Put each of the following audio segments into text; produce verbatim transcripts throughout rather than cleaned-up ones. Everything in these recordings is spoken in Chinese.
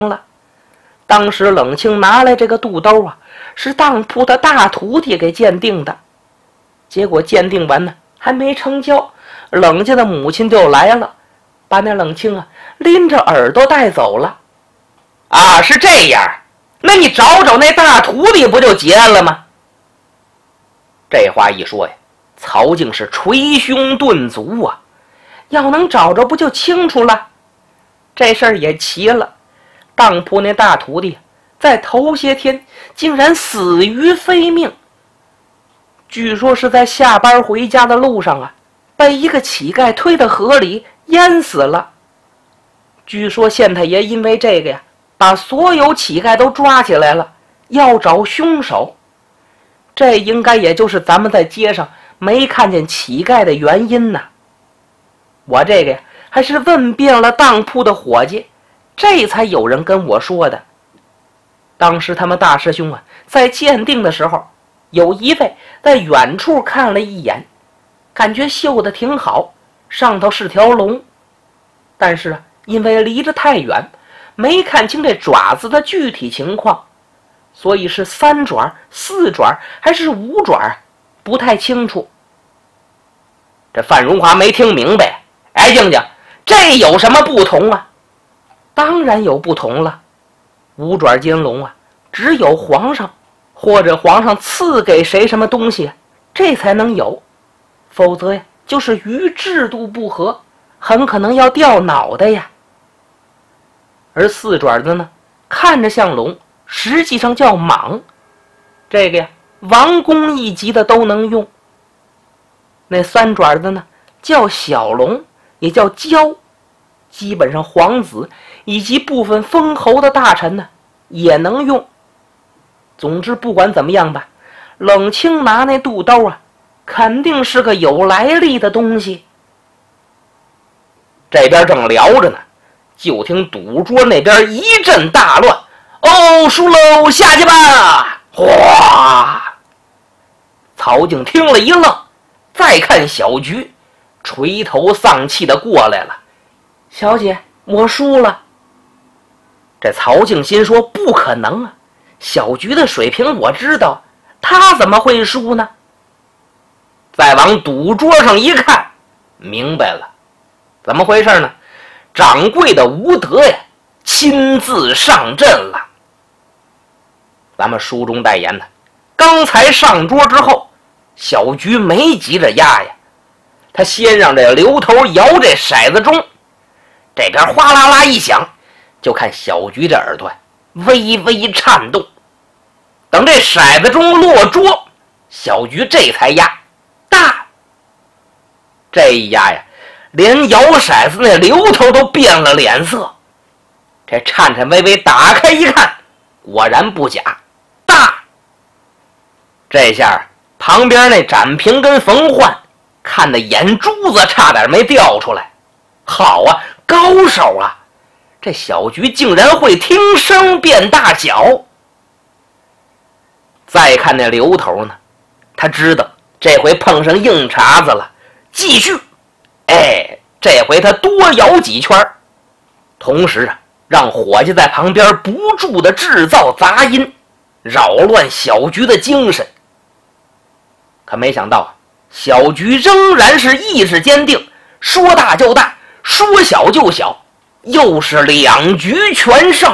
了。当时冷清拿来这个肚兜啊，是当铺的大徒弟给鉴定的。结果鉴定完呢，还没成交，冷家的母亲就来了，把那冷清啊拎着耳朵带走了。 啊，是这样，那你找找那大徒弟不就结案了吗？这话一说呀，曹静是捶胸顿足啊， 要能找着不就清楚了？这事儿也奇了，当铺那大徒弟在头些天竟然死于非命。据说是在下班回家的路上啊，被一个乞丐推到河里淹死了。据说县太爷因为这个呀，把所有乞丐都抓起来了，要找凶手。这应该也就是咱们在街上没看见乞丐的原因呢。我这个呀，还是问遍了当铺的伙计，这才有人跟我说的。当时他们大师兄啊，在鉴定的时候，有一位在远处看了一眼，感觉绣得挺好，上头是条龙，但是啊，因为离着太远，没看清这爪子的具体情况，所以是三爪、四爪还是五爪，不太清楚。 这范荣华没听明白。哎，静静，这有什么不同啊？ 当然有不同了。五爪金龙啊，只有皇上或者皇上赐给谁什么东西，这才能有，否则呀，就是与制度不合，很可能要掉脑袋呀。而四爪子呢，看着像龙，实际上叫蟒，这个呀，王公一级的都能用。那三爪子呢，叫小龙，也叫蛟，基本上皇子以及部分封侯的大臣呢，也能用。总之不管怎么样吧，冷清拿那肚兜啊，肯定是个有来历的东西。 这边正聊着呢，就听赌桌那边一阵大乱。哦，输喽，下去吧！哗！曹静听了一愣，再看小菊，垂头丧气的过来了。 小姐，我输了。 这曹静心说，不可能啊，小菊的水平我知道，她怎么会输呢？再往赌桌上一看，明白了，怎么回事呢？掌柜的吴德呀，亲自上阵了。咱们书中代言的，刚才上桌之后，小菊没急着压呀，他先让这刘头摇这骰子钟，这边哗啦啦一响，就看小菊这耳朵微微颤动。等这骰子钟落桌，小菊这才压大。这一压呀，连摇骰子那刘头都变了脸色。这颤颤巍巍打开一看，果然不假，大。这下旁边那展平跟冯焕看的眼珠子差点没掉出来。好啊，高手啊，这小菊竟然会听声变大小。再看那刘头呢，他知道这回碰上硬茬子了，继续。哎，这回他多摇几圈，同时啊，让伙计在旁边不住的制造杂音，扰乱小菊的精神。可没想到，小菊仍然是意志坚定，说大就大，说小就小，又是两局全胜。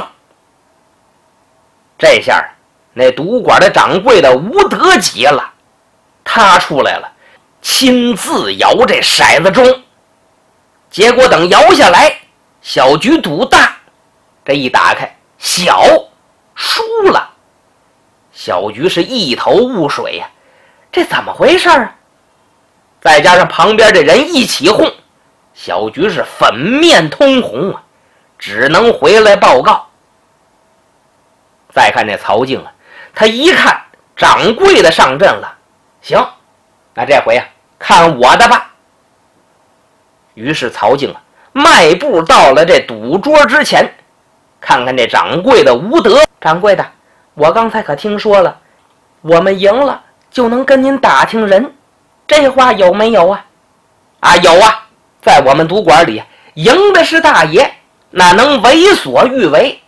这下那赌馆的掌柜的吴德急了，他出来了，亲自摇这骰子钟。结果等摇下来，小局赌大，这一打开，小，输了。小局是一头雾水呀、啊，这怎么回事啊？再加上旁边这人一起哄，小局是粉面通红啊，只能回来报告。再看这曹静啊，他一看掌柜的上阵了，行，那这回啊，看我的吧。于是曹静啊，迈步到了这赌桌之前，看看这掌柜的吴德。 掌柜的，我刚才可听说了，我们赢了就能跟您打听人，这话有没有啊？ 啊，有啊，在我们赌馆里，赢的是大爷，哪能为所欲为？